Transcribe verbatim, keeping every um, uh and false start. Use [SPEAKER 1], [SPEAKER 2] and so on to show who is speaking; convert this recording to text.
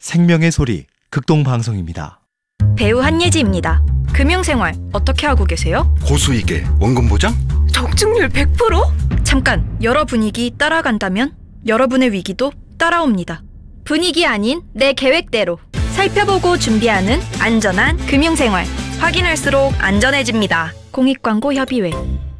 [SPEAKER 1] 생명의 소리 극동방송입니다.
[SPEAKER 2] 배우 한예지입니다. 금융생활 어떻게 하고 계세요?
[SPEAKER 3] 고수익에 원금 보장?
[SPEAKER 2] 적중률 백 퍼센트? 잠깐, 여러 분위기 따라간다면 여러분의 위기도 따라옵니다. 분위기 아닌 내 계획대로 살펴보고 준비하는 안전한 금융생활. 확인할수록 안전해집니다. 공익광고 협의회.